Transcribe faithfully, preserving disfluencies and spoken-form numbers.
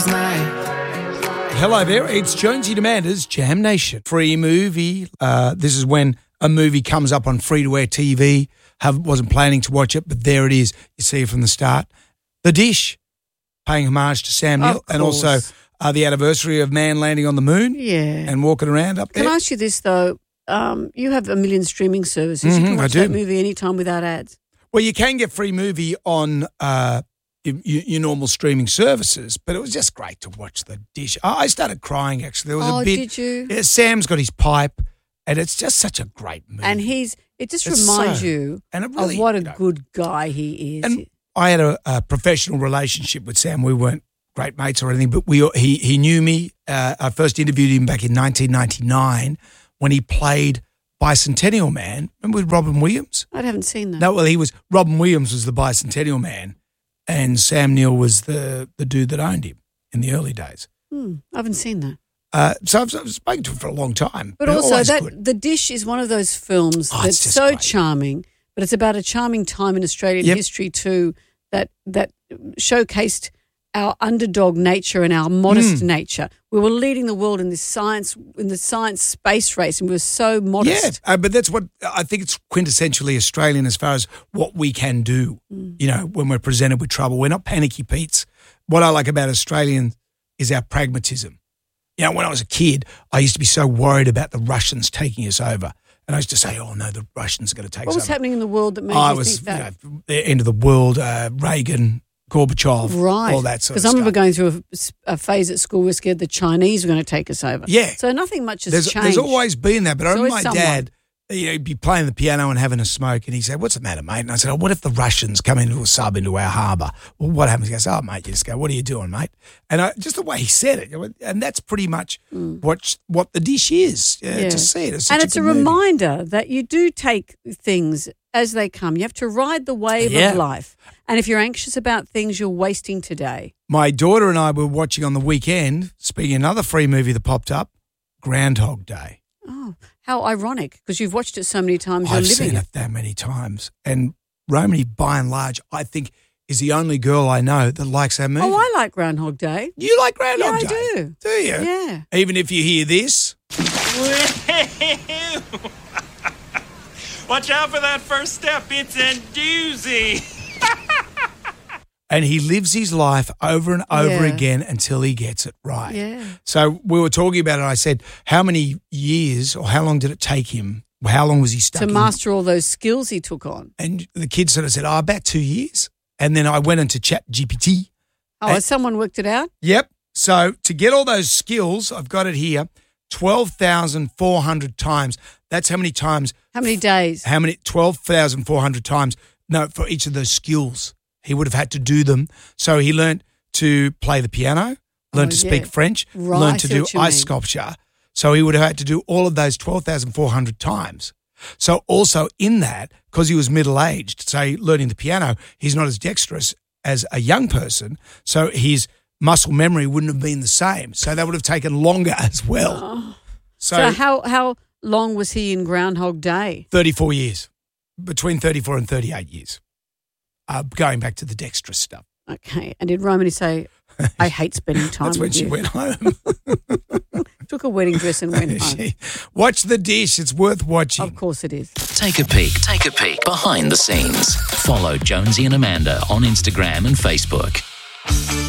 Hello there, it's Jonesy and Amanda's Jam Nation. Free movie. Uh, this is when a movie comes up on free-to-air T V. Have, wasn't planning to watch it, but there it is. You see it from the start. The Dish, paying homage to Sam Neill, and also uh, the anniversary of Man landing on the moon. Yeah. And walking around up there. Can I ask you this, though? Um, you have a million streaming services. Mm-hmm, you can watch I do. that movie anytime without ads. Well, you can get free movie on uh, your, your normal streaming services, but it was just great to watch The Dish. I started crying, actually. There was oh, a bit. did you? Yeah, Sam's got his pipe, and it's just such a great movie. And he's it just It's reminds so- you and it really, of what a you know, good guy he is. And I had a, a professional relationship with Sam. We weren't great mates or anything, but we he he knew me. Uh, I first interviewed him back in nineteen ninety-nine when he played Bicentennial Man. Remember with Robin Williams? I haven't seen that. No, well, he was Robin Williams was the Bicentennial Man, and Sam Neill was the the dude that owned him in the early days. Hmm, I haven't seen that. Uh, so I've, I've spoken to him for a long time. But also, always that good. The Dish is one of those films Oh, that's it's just so great. charming, but it's about a charming time in Australian Yep. history too that that showcased our underdog nature and our modest Mm. nature. We were leading the world in this science in the science space race, and we were so modest. Yeah, uh, but that's what I think it's quintessentially Australian as far as what we can do, Mm. you know, when we're presented with trouble. We're not panicky Pete's. What I like about Australian is our pragmatism. You know, when I was a kid, I used to be so worried about the Russians taking us over. And I used to say, oh, no, the Russians are going to take What us was over. happening in the world that made I you was, think that? you know, the end of the world, uh, Reagan, Gorbachev, Right. all that sort of Because I remember stuff. going through a, a phase at school, we were scared the Chinese were going to take us over. Yeah. So nothing much has There's, changed. there's always been that. But I There's remember my always someone. dad, you know, he'd be playing the piano and having a smoke, and he'd say, what's the matter, mate? And I said, oh, what if the Russians come into a sub into our harbour? Well, what happens? He goes, oh, mate, you just go, what are you doing, mate? And I, just the way he said it, you know, and that's pretty much Mm. what what the dish is. Yeah, Yeah. To see it. It's such And it's a, good movie. reminder that you do take things as they come. You have to ride the wave Yeah. of life. And if you're anxious about things, you're wasting today. My daughter and I were watching on the weekend, speaking of another free movie that popped up, Groundhog Day. Oh, how ironic, because you've watched it so many times, you're I've living seen it. it that many times. And Romany, by and large, I think is the only girl I know that likes that movie. Oh, I like Groundhog Day. You like Groundhog Yeah, I Day? do. Do you? Yeah. Even if you hear this? Watch out for that first step. It's a doozy. And he lives his life over and over Yeah. again until he gets it right. Yeah. So we were talking about it. I said, how many years or how long did it take him? How long was he stuck To in? master all those skills he took on. And the kid sort of said, oh, about two years. And then I went into Chat G P T. Oh, And- has someone worked it out? Yep. So to get all those skills, I've got it here, twelve thousand four hundred times. That's how many times, How many days? how many, twelve thousand four hundred times, no, for each of those skills. He would have had to do them. So he learned to play the piano, learned Oh, to speak yeah. French, Right, learned I to see do what you ice mean. sculpture. So he would have had to do all of those twelve thousand four hundred times. So also in that, because he was middle-aged, say learning the piano, he's not as dexterous as a young person. So his muscle memory wouldn't have been the same. So that would have taken longer as well. Oh. So, So how, how long was he in Groundhog Day? thirty-four years, between thirty-four and thirty-eight years, uh, going back to the dexterous stuff. Okay. And did Romany say, I hate spending time That's when with she you? went home. Took a wedding dress and went home. She- Watch The Dish. It's worth watching. Of course it is. Take a peek. Take a peek behind the scenes. Follow Jonesy and Amanda on Instagram and Facebook.